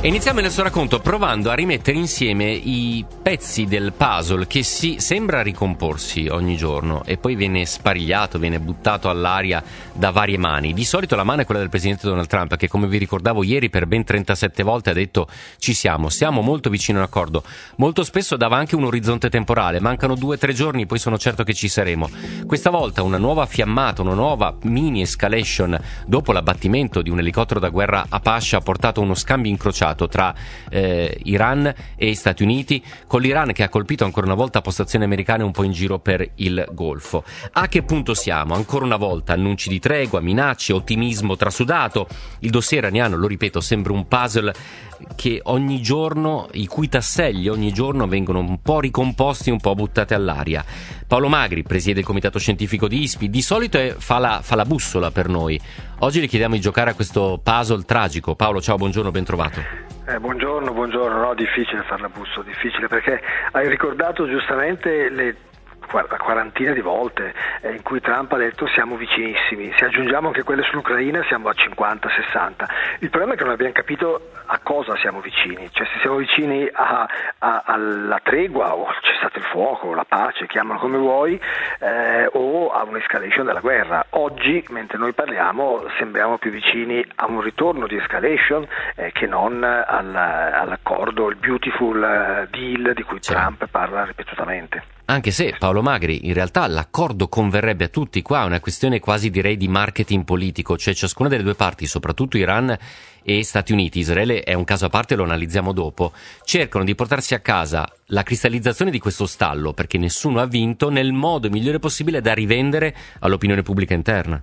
E iniziamo il nostro racconto provando a rimettere insieme i pezzi del puzzle che sembra ricomporsi ogni giorno e poi viene sparigliato, viene buttato all'aria da varie mani. Di solito la mano è quella del presidente Donald Trump, che, come vi ricordavo ieri, per ben 37 volte ha detto siamo molto vicini a un accordo. Molto spesso dava anche un orizzonte temporale, mancano 2 o 3 giorni, poi sono certo che ci saremo. Questa volta una nuova fiammata, una nuova mini escalation dopo l'abbattimento di un elicottero da guerra Apache ha portato a uno scambio incrociato tra Iran e Stati Uniti, con l'Iran che ha colpito ancora una volta postazioni americane un po' in giro per il Golfo. A che punto siamo? Ancora una volta annunci di tregua, minacce, ottimismo trasudato. Il dossier iraniano, lo ripeto, sembra un puzzle che ogni giorno, i cui tasselli ogni giorno vengono un po' ricomposti, un po' buttati all'aria. Paolo Magri presiede il comitato scientifico di ISPI, di solito fa la bussola per noi. Oggi le chiediamo di giocare a questo puzzle tragico. Paolo, ciao, buongiorno, ben trovato. Buongiorno, no, difficile far la bussola, difficile, perché hai ricordato giustamente la quarantina di volte in cui Trump ha detto siamo vicinissimi. Se aggiungiamo anche quelle sull'Ucraina siamo a 50-60. Il problema è che non abbiamo capito a cosa siamo vicini, cioè se siamo vicini alla tregua o al cessate il fuoco o la pace, chiamalo come vuoi, o a un'escalation della guerra. Oggi, mentre noi parliamo, sembriamo più vicini a un ritorno di escalation che non all'accordo, il beautiful deal di cui Trump parla ripetutamente. Anche se, Paolo Magri, in realtà l'accordo converrebbe a tutti. Qua è una questione quasi, direi, di marketing politico, cioè ciascuna delle due parti, soprattutto Iran e Stati Uniti, Israele è un caso a parte, lo analizziamo dopo, cercano di portarsi a casa la cristallizzazione di questo stallo, perché nessuno ha vinto, nel modo migliore possibile da rivendere all'opinione pubblica interna.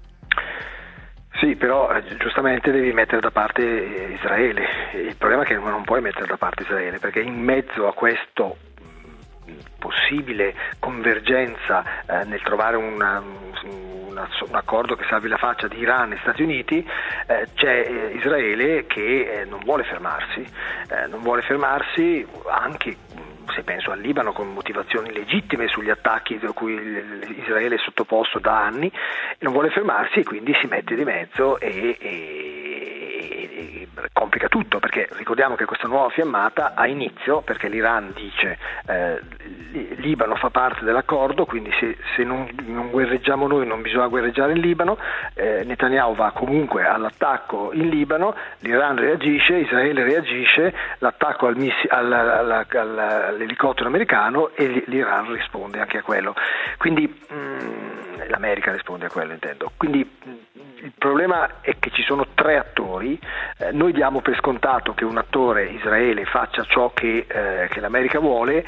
Sì, però giustamente devi mettere da parte Israele. Il problema è che non puoi mettere da parte Israele, perché in mezzo a questo possibile convergenza nel trovare un accordo che salvi la faccia di Iran e Stati Uniti, c'è Israele che non vuole fermarsi anche se penso al Libano, con motivazioni legittime sugli attacchi a cui Israele è sottoposto da anni, non vuole fermarsi e quindi si mette di mezzo e complica tutto, perché ricordiamo che questa nuova fiammata ha inizio perché l'Iran dice Libano fa parte dell'accordo, quindi se non guerreggiamo noi non bisogna guerreggiare il Libano. Netanyahu va comunque all'attacco in Libano, l'Iran reagisce, Israele reagisce, l'attacco all'elicottero americano e l'Iran risponde anche a quello, quindi l'America risponde a quello, intendo. Quindi il problema è che ci sono 3 attori, noi diamo per scontato che un attore, Israele, faccia ciò che l'America vuole,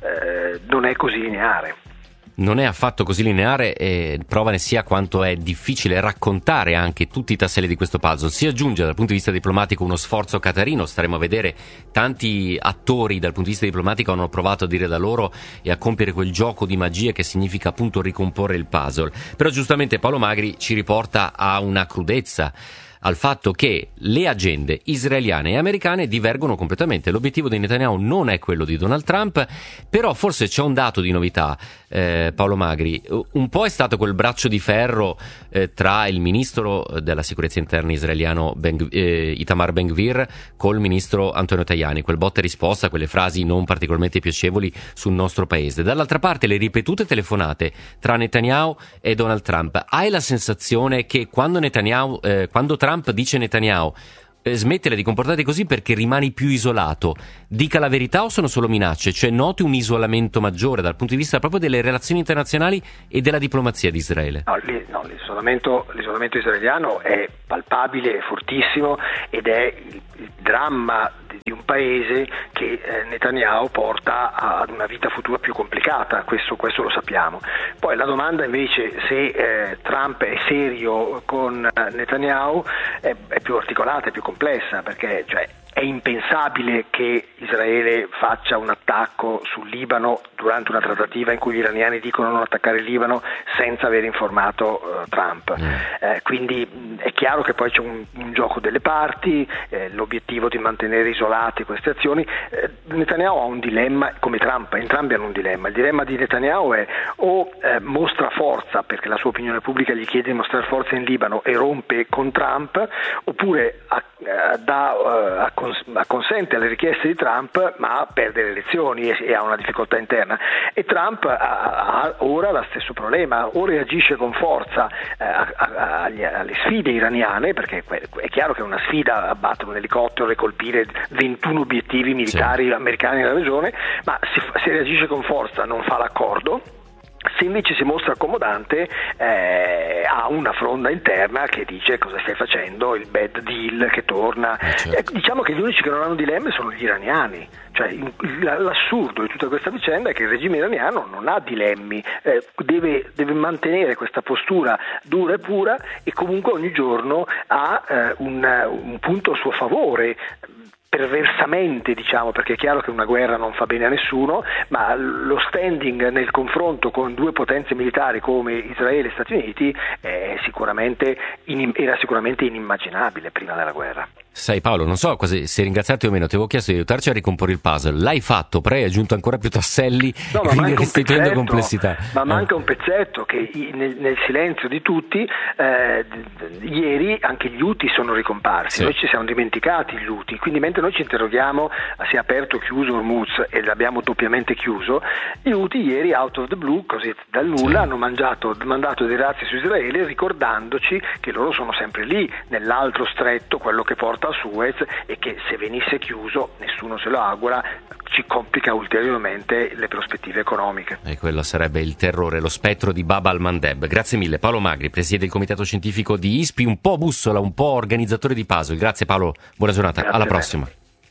non è così lineare. Non è affatto così lineare e prova ne sia quanto è difficile raccontare anche tutti i tasselli di questo puzzle. Si aggiunge dal punto di vista diplomatico uno sforzo qatarino, staremo a vedere, tanti attori dal punto di vista diplomatico hanno provato a dire da loro e a compiere quel gioco di magia che significa appunto ricomporre il puzzle. Però giustamente Paolo Magri ci riporta a una crudezza, al fatto che le agende israeliane e americane divergono completamente. L'obiettivo di Netanyahu non è quello di Donald Trump, però forse c'è un dato di novità, Paolo Magri. Un po' è stato quel braccio di ferro tra il ministro della sicurezza interna israeliano Itamar Ben-Gvir col ministro Antonio Tajani, quel botta e risposta, quelle frasi non particolarmente piacevoli sul nostro paese. Dall'altra parte le ripetute telefonate tra Netanyahu e Donald Trump. Hai la sensazione che quando Trump dice Netanyahu smettila di comportarti così perché rimani più isolato, dica la verità o sono solo minacce? Cioè noti un isolamento maggiore dal punto di vista proprio delle relazioni internazionali e della diplomazia di Israele? No, l'isolamento israeliano è palpabile, è fortissimo ed è il dramma di un paese che Netanyahu porta ad una vita futura più complicata, questo lo sappiamo. Poi la domanda invece se Trump è serio con Netanyahu è più articolata, è più complessa, perché è impensabile che Israele faccia un attacco sul Libano durante una trattativa in cui gli iraniani dicono non attaccare il Libano senza aver informato Trump. Quindi è chiaro che poi c'è un gioco delle parti, l'obiettivo di mantenere isolate queste azioni. Netanyahu ha un dilemma, come Trump, entrambi hanno un dilemma. Il dilemma di Netanyahu è o mostra forza perché la sua opinione pubblica gli chiede di mostrare forza in Libano e rompe con Trump, oppure acconsente alle richieste di Trump, ma perde le elezioni e ha una difficoltà interna, e Trump ha ora lo stesso problema, o reagisce con forza alle sfide iraniane, perché è chiaro che è una sfida abbattere un elicottero e colpire 21 obiettivi militari americani nella regione, ma se reagisce con forza non fa l'accordo. Se invece si mostra accomodante, ha una fronda interna che dice cosa stai facendo, il bad deal che torna. Diciamo che gli unici che non hanno dilemmi sono gli iraniani, cioè l'assurdo di tutta questa vicenda è che il regime iraniano non ha dilemmi, deve mantenere questa postura dura e pura, e comunque ogni giorno ha un punto a suo favore, perversamente, diciamo, perché è chiaro che una guerra non fa bene a nessuno, ma lo standing nel confronto con due potenze militari come Israele e Stati Uniti era sicuramente inimmaginabile prima della guerra. Sai Paolo, non so se ringraziarti o meno, ti avevo chiesto di aiutarci a ricomporre il puzzle, l'hai fatto, però hai aggiunto ancora più tasselli, quindi restituendo complessità. Ma manca un pezzetto che nel silenzio di tutti, ieri anche gli Houthi sono ricomparsi, noi ci siamo dimenticati gli Houthi, quindi mentre noi ci interroghiamo se è aperto o chiuso Hormuz, e l'abbiamo doppiamente chiuso, gli Houthi ieri out of the blue, così dal nulla, hanno mandato dei razzi su Israele, ricordandoci che loro sono sempre lì, nell'altro stretto, quello che porta a Suez, e che se venisse chiuso, nessuno se lo augura, ci complica ulteriormente le prospettive economiche. E quello sarebbe il terrore, lo spettro di Bab al-Mandeb. Grazie mille. Paolo Magri, presidente del comitato scientifico di ISPI, un po' bussola, un po' organizzatore di puzzle. Grazie Paolo, buona giornata, Grazie, alla prossima.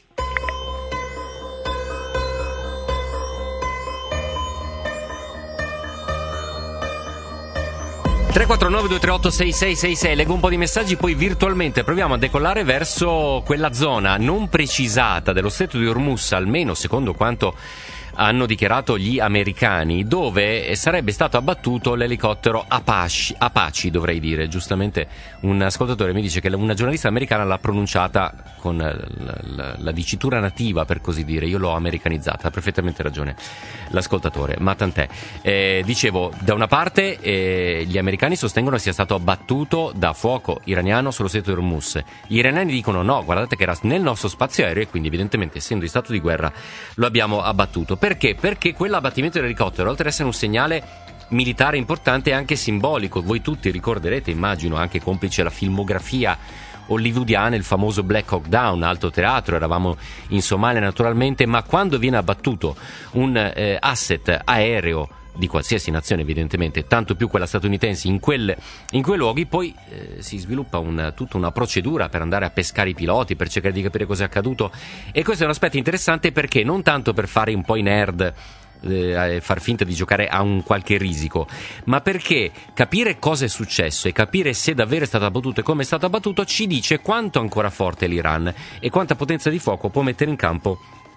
349-238-6666, leggo un po' di messaggi, poi virtualmente proviamo a decollare verso quella zona non precisata dello stretto di Hormuz, almeno secondo quanto hanno dichiarato gli americani, dove sarebbe stato abbattuto l'elicottero Apache, dovrei dire. Giustamente un ascoltatore mi dice che una giornalista americana l'ha pronunciata con la dicitura nativa, per così dire. Io l'ho americanizzata, ha perfettamente ragione l'ascoltatore, ma tant'è. Dicevo, da una parte gli americani sostengono sia stato abbattuto da fuoco iraniano sullo stretto di Hormuz. Gli iraniani dicono no, guardate che era nel nostro spazio aereo, e quindi evidentemente, essendo in stato di guerra, lo abbiamo abbattuto. Perché? Perché quell'abbattimento dell'elicottero, oltre ad essere un segnale militare importante, è anche simbolico. Voi tutti ricorderete, immagino, anche complice la filmografia hollywoodiana, il famoso Black Hawk Down, Alto Teatro. Eravamo in Somalia naturalmente, ma quando viene abbattuto un asset aereo di qualsiasi nazione, evidentemente, tanto più quella statunitense, in quei luoghi, poi si sviluppa tutta una procedura per andare a pescare i piloti, per cercare di capire cosa è accaduto, e questo è un aspetto interessante, perché non tanto per fare un po' i nerd, far finta di giocare a un qualche risico, ma perché capire cosa è successo e capire se davvero è stato abbattuto e come è stato abbattuto ci dice quanto ancora forte è l'Iran e quanta potenza di fuoco può mettere in campo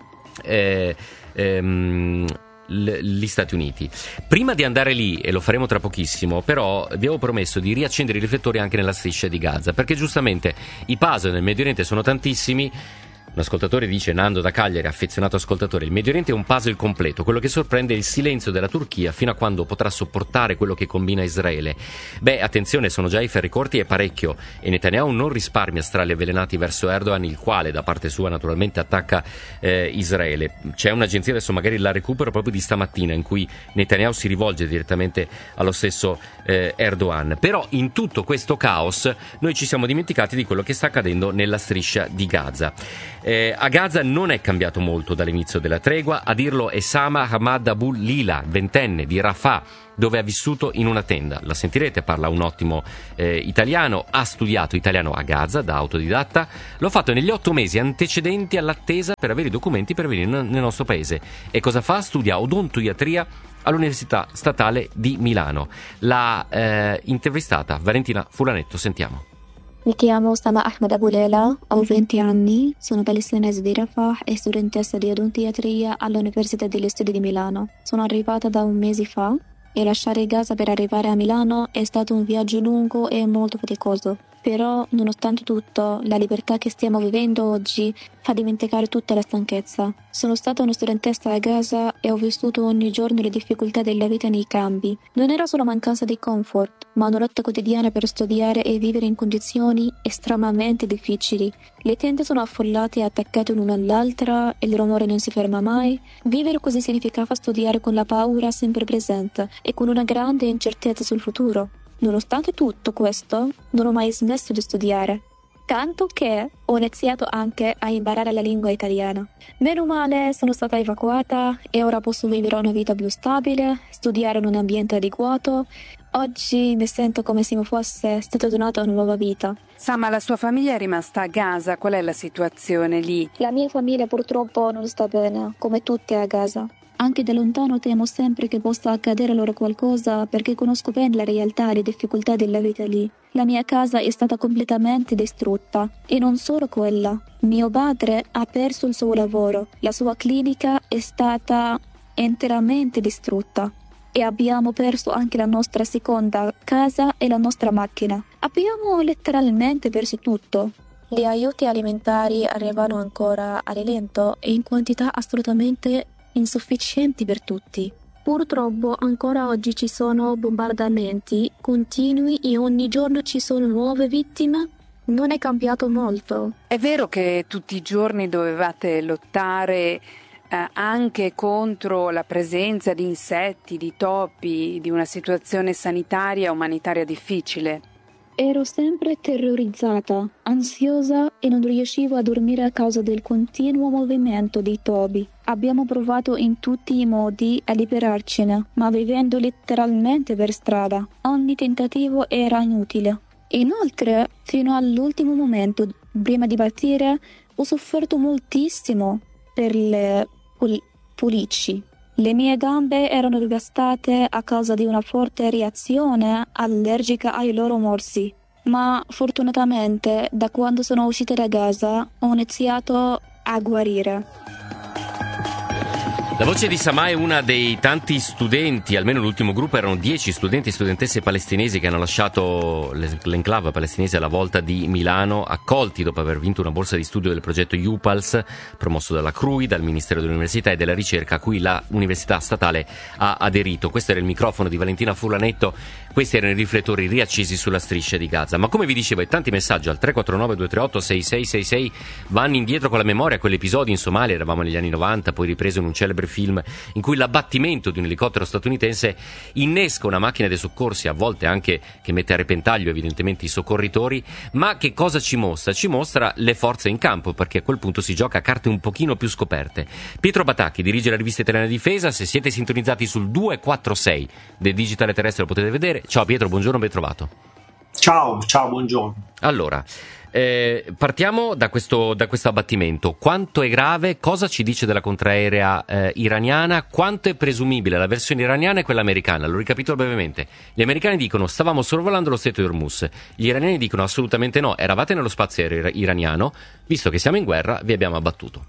gli Stati Uniti. Prima di andare lì, e lo faremo tra pochissimo, però vi avevo promesso di riaccendere i riflettori anche nella striscia di Gaza, perché giustamente i puzzle nel Medio Oriente sono tantissimi. Un ascoltatore dice, Nando da Cagliari, affezionato ascoltatore: il Medio Oriente è un puzzle completo, quello che sorprende è il silenzio della Turchia fino a quando potrà sopportare quello che combina Israele. Beh, attenzione, sono già i ferri corti e parecchio, e Netanyahu non risparmia strali avvelenati verso Erdogan, il quale da parte sua naturalmente attacca Israele. C'è un'agenzia, adesso magari la recupero, proprio di stamattina, in cui Netanyahu si rivolge direttamente allo stesso Erdogan. Però in tutto questo caos noi ci siamo dimenticati di quello che sta accadendo nella striscia di Gaza. A Gaza non è cambiato molto dall'inizio della tregua, a dirlo è Sama Hamad Abu Lila, ventenne di Rafah, dove ha vissuto in una tenda. La sentirete, parla un ottimo italiano, ha studiato italiano a Gaza da autodidatta, l'ho fatto negli 8 mesi antecedenti all'attesa per avere i documenti per venire nel nostro paese. E cosa fa? Studia odontoiatria all'Università Statale di Milano. L'ha intervistata Valentina Fulanetto, sentiamo. Mi chiamo Sama Ahmed Abu Lela, ho 20 anni, sono palestinese di Rafah e studentessa di odontoiatria all'Università degli Studi di Milano. Sono arrivata da un mese fa e lasciare Gaza per arrivare a Milano è stato un viaggio lungo e molto faticoso. Però, nonostante tutto, la libertà che stiamo vivendo oggi fa dimenticare tutta la stanchezza. Sono stata una studentessa a Gaza e ho vissuto ogni giorno le difficoltà della vita nei campi. Non era solo mancanza di comfort, ma una lotta quotidiana per studiare e vivere in condizioni estremamente difficili. Le tende sono affollate e attaccate l'una all'altra e il rumore non si ferma mai. Vivere così significava studiare con la paura sempre presente e con una grande incertezza sul futuro. Nonostante tutto questo, non ho mai smesso di studiare, tanto che ho iniziato anche a imparare la lingua italiana. Meno male sono stata evacuata e ora posso vivere una vita più stabile, studiare in un ambiente adeguato. Oggi mi sento come se mi fosse stata donata una nuova vita. Sama, la sua famiglia è rimasta a Gaza, qual è la situazione lì? La mia famiglia purtroppo non sta bene, come tutti a Gaza. Anche da lontano temo sempre che possa accadere loro qualcosa perché conosco bene la realtà e le difficoltà della vita lì. La mia casa è stata completamente distrutta e non solo quella. Mio padre ha perso il suo lavoro, la sua clinica è stata interamente distrutta e abbiamo perso anche la nostra seconda casa e la nostra macchina. Abbiamo letteralmente perso tutto. Gli aiuti alimentari arrivano ancora a rilento e in quantità assolutamente insufficienti per tutti. Purtroppo ancora oggi ci sono bombardamenti continui e ogni giorno ci sono nuove vittime. Non è cambiato molto. È vero che tutti i giorni dovevate lottare anche contro la presenza di insetti, di topi, di una situazione sanitaria e umanitaria difficile? Ero sempre terrorizzata, ansiosa e non riuscivo a dormire a causa del continuo movimento dei topi. Abbiamo provato in tutti i modi a liberarcene, ma vivendo letteralmente per strada. Ogni tentativo era inutile. Inoltre, fino all'ultimo momento, prima di partire, ho sofferto moltissimo per le pulici. Le mie gambe erano devastate a causa di una forte reazione allergica ai loro morsi, ma fortunatamente da quando sono uscita da Gaza ho iniziato a guarire. La voce di Sama è una dei tanti studenti, almeno l'ultimo gruppo erano 10 studenti e studentesse palestinesi che hanno lasciato l'enclave palestinese alla volta di Milano, accolti dopo aver vinto una borsa di studio del progetto UPALS, promosso dalla CRUI, dal Ministero dell'Università e della Ricerca, a cui la Università Statale ha aderito. Questo era il microfono di Valentina Furlanetto, questi erano i riflettori riaccesi sulla striscia di Gaza. Ma come vi dicevo, e tanti messaggi al 349-238-6666 vanno indietro con la memoria a quell'episodio in Somalia, eravamo negli anni 90, poi ripreso in un celebre film in cui l'abbattimento di un elicottero statunitense innesca una macchina dei soccorsi, a volte anche che mette a repentaglio evidentemente i soccorritori. Ma che cosa ci mostra? Ci mostra le forze in campo, perché a quel punto si gioca a carte un pochino più scoperte. Pietro Batacchi dirige la rivista italiana Difesa, se siete sintonizzati sul 246 del digitale terrestre lo potete vedere. Ciao Pietro, buongiorno, ben trovato. Ciao, buongiorno. Allora, partiamo da questo abbattimento. Quanto è grave? Cosa ci dice della contraerea iraniana? Quanto è presumibile la versione iraniana e quella americana? Lo ricapitolo brevemente. Gli americani dicono stavamo sorvolando lo stretto di Hormuz. Gli iraniani dicono assolutamente no, eravate nello spazio aereo iraniano, visto che siamo in guerra vi abbiamo abbattuto.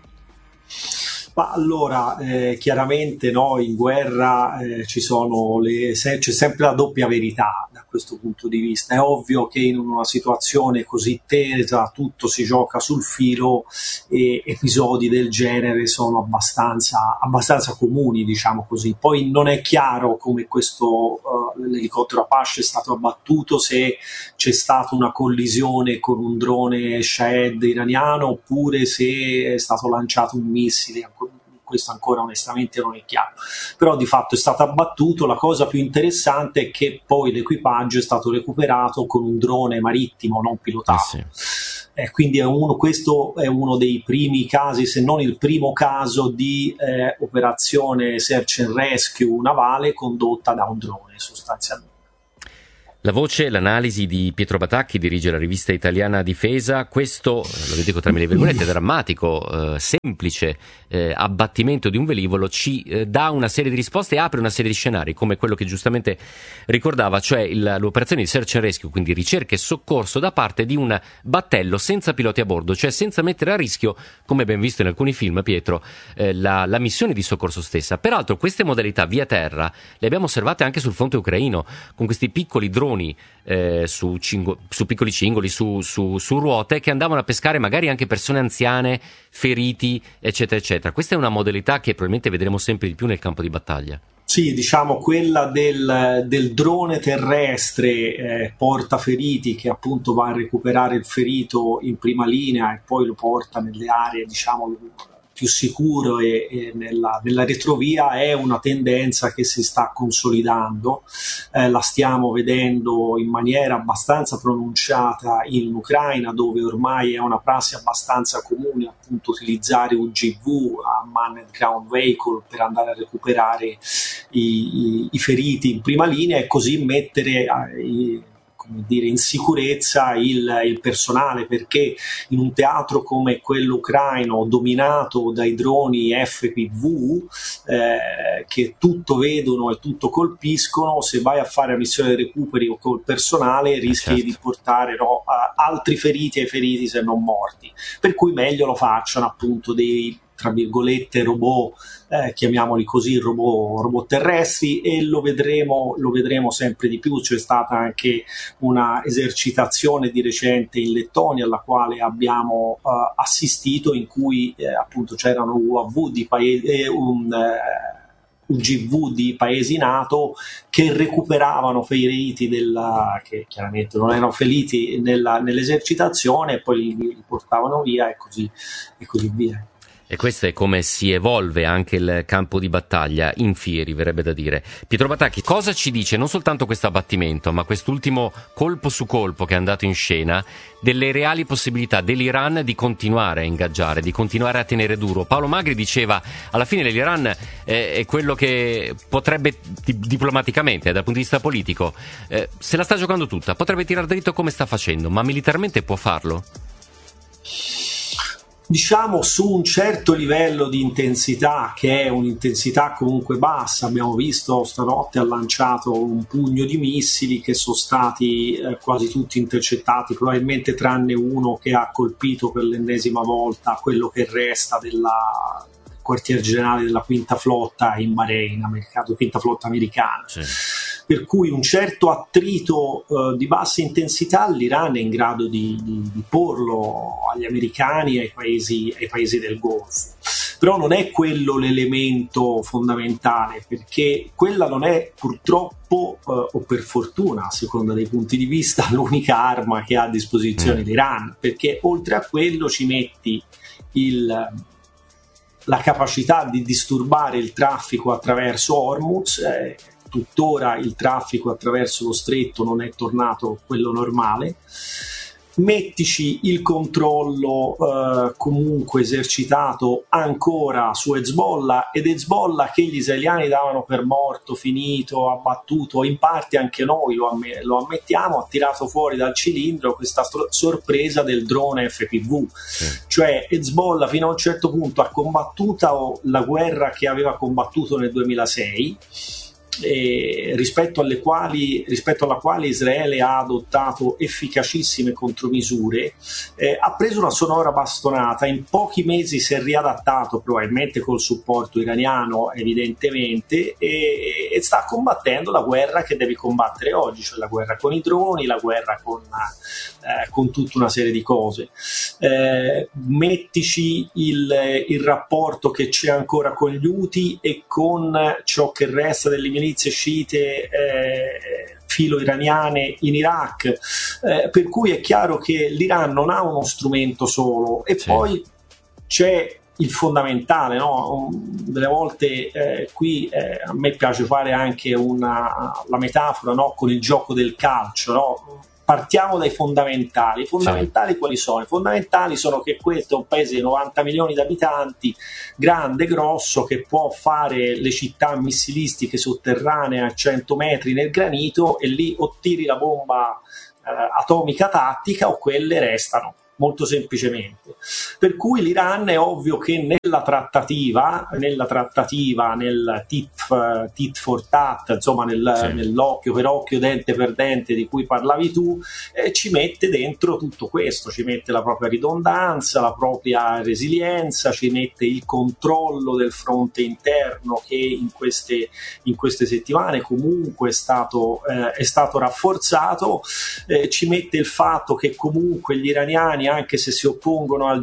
Ma allora, chiaramente no, in guerra c'è sempre la doppia verità da questo punto di vista. È ovvio che in una situazione così tesa tutto si gioca sul filo e episodi del genere sono abbastanza comuni, diciamo così. Poi non è chiaro come questo l'elicottero Apache è stato abbattuto, se c'è stata una collisione con un drone Shahed iraniano oppure se è stato lanciato un missile. Questo ancora onestamente non è chiaro, però di fatto è stato abbattuto. La cosa più interessante è che poi l'equipaggio è stato recuperato con un drone marittimo non pilotato. Quindi questo è uno dei primi casi, se non il primo caso di operazione search and rescue navale condotta da un drone sostanzialmente. La voce, l'analisi di Pietro Batacchi, dirige la rivista italiana Difesa. Questo, lo dico tra mille virgolette, drammatico, semplice abbattimento di un velivolo ci dà una serie di risposte e apre una serie di scenari, come quello che giustamente ricordava, cioè l'operazione di search and rescue, quindi ricerca e soccorso da parte di un battello senza piloti a bordo, cioè senza mettere a rischio, come ben visto in alcuni film, Pietro, la missione di soccorso stessa. Peraltro queste modalità via terra le abbiamo osservate anche sul fronte ucraino, con questi piccoli droni droni su piccoli cingoli, su ruote, che andavano a pescare magari anche persone anziane, feriti, eccetera, eccetera. Questa è una modalità che probabilmente vedremo sempre di più nel campo di battaglia. Sì, diciamo quella del drone terrestre portaferiti, che appunto va a recuperare il ferito in prima linea e poi lo porta nelle aree, diciamo, più sicuro e nella retrovia, è una tendenza che si sta consolidando. La stiamo vedendo in maniera abbastanza pronunciata in Ucraina, dove ormai è una prassi abbastanza comune appunto utilizzare UGV, Unmanned Ground Vehicle, per andare a recuperare i feriti in prima linea e così mettere in sicurezza il personale, perché in un teatro come quello ucraino, dominato dai droni FPV, che tutto vedono e tutto colpiscono, se vai a fare la missione di recupero col personale rischi di portare altri feriti ai feriti, se non morti, per cui meglio lo facciano appunto dei, tra virgolette, robot, chiamiamoli così, robot terrestri, e lo vedremo sempre di più. C'è stata anche una esercitazione di recente in Lettonia alla quale abbiamo assistito, in cui appunto c'erano UGV di paesi NATO che recuperavano feriti che chiaramente non erano feriti nell'esercitazione, e poi li portavano via e così via. E questo è come si evolve anche il campo di battaglia in fieri, verrebbe da dire. Pietro Batacchi, cosa ci dice non soltanto questo abbattimento, ma quest'ultimo colpo su colpo che è andato in scena, delle reali possibilità dell'Iran di continuare a ingaggiare, di continuare a tenere duro? Paolo Magri diceva, alla fine l'Iran è quello che potrebbe diplomaticamente, dal punto di vista politico, se la sta giocando tutta, potrebbe tirare dritto come sta facendo, ma militarmente può farlo? Diciamo su un certo livello di intensità, che è un'intensità comunque bassa. Abbiamo visto stanotte ha lanciato un pugno di missili che sono stati quasi tutti intercettati, probabilmente tranne uno che ha colpito per l'ennesima volta quello che resta del quartier generale della quinta flotta in Bahrain, quinta flotta americana. Sì. Per cui un certo attrito di bassa intensità l'Iran è in grado di porlo agli americani e ai paesi del Golfo. Però non è quello l'elemento fondamentale, perché quella non è purtroppo o per fortuna, a seconda dei punti di vista, l'unica arma che ha a disposizione l'Iran, perché oltre a quello ci metti la capacità di disturbare il traffico attraverso Hormuz. Tuttora il traffico attraverso lo stretto non è tornato quello normale. Mettici il controllo comunque esercitato ancora su Hezbollah, ed Hezbollah che gli israeliani davano per morto, finito, abbattuto, in parte anche noi lo ammettiamo, ha tirato fuori dal cilindro questa sorpresa del drone FPV. Cioè Hezbollah fino a un certo punto ha combattuto la guerra che aveva combattuto nel 2006, rispetto alla quale Israele ha adottato efficacissime contromisure, ha preso una sonora bastonata, in pochi mesi si è riadattato, probabilmente col supporto iraniano evidentemente, e sta combattendo la guerra che devi combattere oggi, cioè la guerra con i droni, la guerra con tutta una serie di cose. Mettici il rapporto che c'è ancora con gli Houthi e con ciò che resta delle milizie sciite filo iraniane in Iraq, per cui è chiaro che l'Iran non ha uno strumento solo, e poi c'è il fondamentale, no? Delle volte qui a me piace fare anche la metafora, no? Con il gioco del calcio, no? Partiamo dai fondamentali. I fondamentali quali sono? I fondamentali sono che questo è un paese di 90 milioni di abitanti, grande, grosso, che può fare le città missilistiche sotterranee a 100 metri nel granito, e lì o tiri la bomba atomica tattica o quelle restano. molto semplicemente. Per cui l'Iran è ovvio che nella trattativa, nel tit for tat, insomma nell'occhio per occhio, dente per dente di cui parlavi tu, ci mette dentro tutto questo, ci mette la propria ridondanza, la propria resilienza, ci mette il controllo del fronte interno che in queste settimane comunque è stato rafforzato, ci mette il fatto che comunque gli iraniani, anche se si oppongono al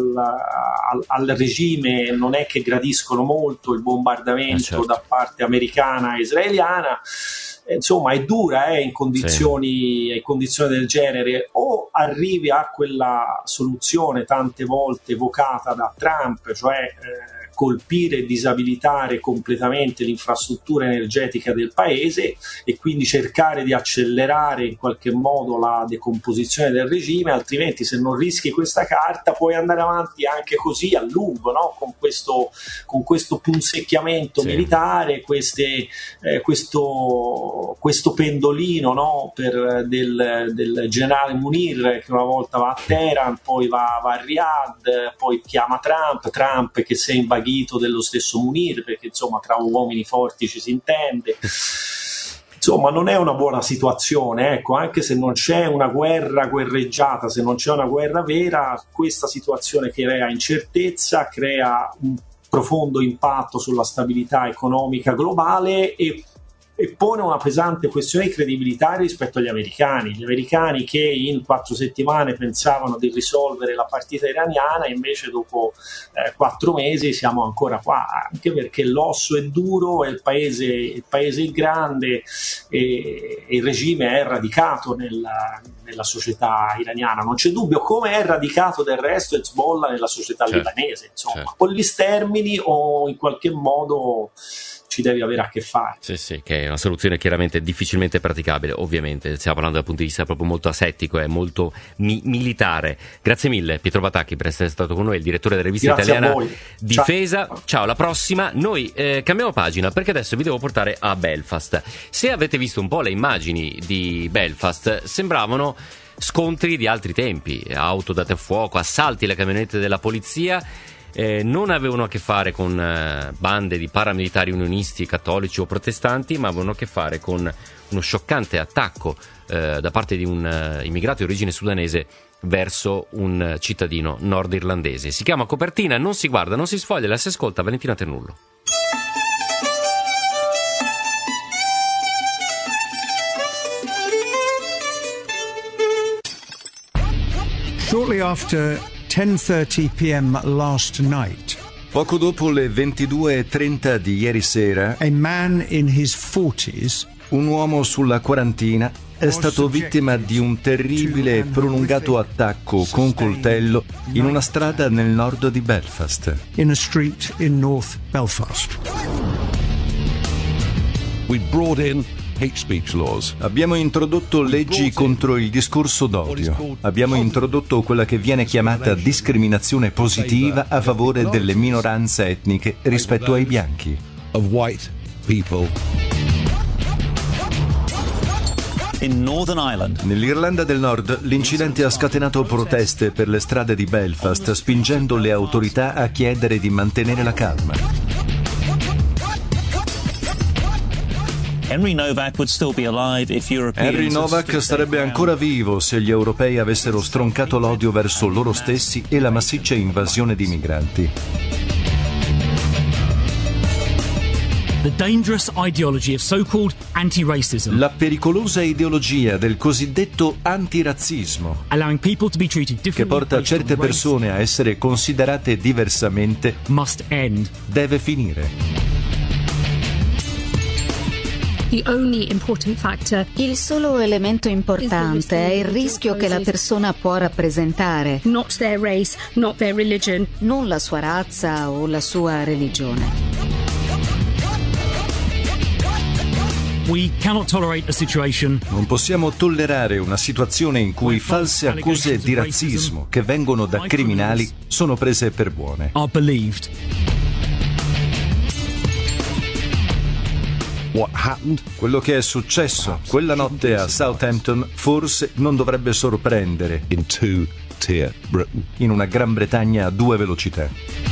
regime, non è che gradiscono molto il bombardamento certo. da parte americana e israeliana. Insomma, è dura in condizioni del genere. O arrivi a quella soluzione tante volte evocata da Trump, cioè colpire e disabilitare completamente l'infrastruttura energetica del paese e quindi cercare di accelerare in qualche modo la decomposizione del regime, altrimenti se non rischi questa carta puoi andare avanti anche così a lungo, no? con questo punzecchiamento militare, questo pendolino, no? del generale Munir, che una volta va a Teheran, poi va a Riyadh, poi chiama Trump che si è invaghito dello stesso Munir, perché insomma tra uomini forti ci si intende. Insomma, non è una buona situazione, ecco, anche se non c'è una guerra guerreggiata, se non c'è una guerra vera, questa situazione crea incertezza, crea un profondo impatto sulla stabilità economica globale e pone una pesante questione di credibilità rispetto agli americani. Gli americani che in 4 settimane pensavano di risolvere la partita iraniana, invece dopo 4 mesi siamo ancora qua, anche perché l'osso è duro, il paese è grande e il regime è radicato nella società iraniana. Non c'è dubbio, come è radicato del resto Hezbollah nella società libanese. Insomma, con gli stermini o in qualche modo ci devi avere a che fare. Sì, che è una soluzione chiaramente difficilmente praticabile, ovviamente. Stiamo parlando dal punto di vista proprio molto asettico e molto militare. Grazie mille Pietro Batacchi per essere stato con noi, il direttore della rivista italiana Difesa. Ciao, alla prossima. Noi cambiamo pagina perché adesso vi devo portare a Belfast. Se avete visto un po' le immagini di Belfast, sembravano scontri di altri tempi, auto date a fuoco, assalti alle camionette della polizia. Non avevano a che fare con bande di paramilitari unionisti, cattolici o protestanti, ma avevano a che fare con uno scioccante attacco da parte di un immigrato di origine sudanese verso un cittadino nordirlandese. Si chiama Copertina, non si guarda, non si sfoglia, la si ascolta. Valentina Ternullo. Shortly after 10:30 p.m. last night, poco dopo le 22:30 di ieri sera, a man in his 40s, un uomo sulla quarantina, è stato vittima di un terribile e prolungato attacco con coltello in una strada nel nord di Belfast. In a street in North Belfast. We brought in hate speech laws. Abbiamo introdotto leggi contro il discorso d'odio. Abbiamo introdotto quella che viene chiamata discriminazione positiva a favore delle minoranze etniche rispetto ai bianchi. Of white people. In Northern Ireland. Nell'Irlanda del Nord l'incidente ha scatenato proteste per le strade di Belfast, spingendo le autorità a chiedere di mantenere la calma. Henry Novak sarebbe ancora vivo se gli europei avessero stroncato l'odio verso loro stessi e la massiccia invasione di migranti. La pericolosa ideologia del cosiddetto antirazzismo, che porta certe persone a essere considerate diversamente, deve finire. Il solo elemento importante è il rischio che la persona può rappresentare, non la sua razza o la sua religione. Non possiamo tollerare una situazione in cui false accuse di razzismo che vengono da criminali sono prese per buone. Quello che è successo quella notte a Southampton forse non dovrebbe sorprendere. tier Britain. In una Gran Bretagna a 2 velocità.